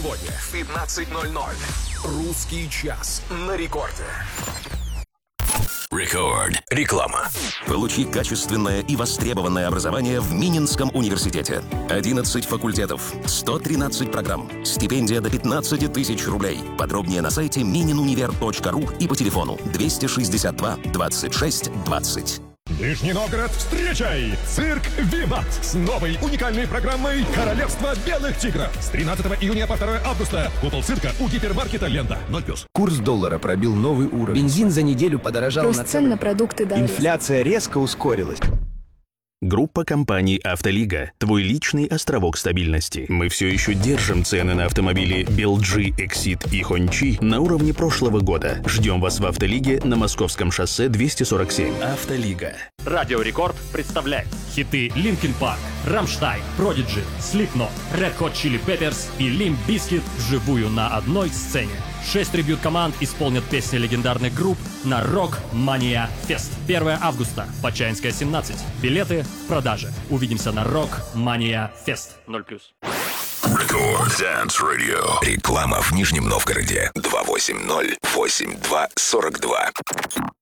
Сегодня в 15:00. Русский час на рекорде. Рекорд. Реклама. Получи качественное и востребованное образование в Мининском университете. 11 факультетов, 113 программ, стипендия до 15 тысяч рублей. Подробнее на сайте mininunivер.ру и по телефону 262 26 20. Нижний Новгород, встречай! Цирк «Виват» с новой уникальной программой «Королевство белых тигров». С 13 июня по 2 августа. Купол цирка у гипермаркета «Лента». 0+. Курс доллара пробил новый уровень. Бензин за неделю подорожал Рост на цен на продукты дороже. Инфляция резко ускорилась. Группа компаний «Автолига» – твой личный островок стабильности. Мы все еще держим цены на автомобили BelG, Exit и Hongqi на уровне прошлого года. Ждем вас в «Автолиге» на Московском шоссе 247. «Автолига». Радио Рекорд представляет хиты Linkin Park, Rammstein, Prodigy, Slipknot, Red Hot Chili Peppers и Limp Bizkit вживую на одной сцене. 6 трибьют-команд исполнят песни легендарных групп на Rock Mania Fest. 1 августа, Почаинская, 17. Билеты в продаже. Увидимся на Rock Mania Fest. 0+. Рекорд Dance Radio. Реклама в Нижнем Новгороде. 280-82-42.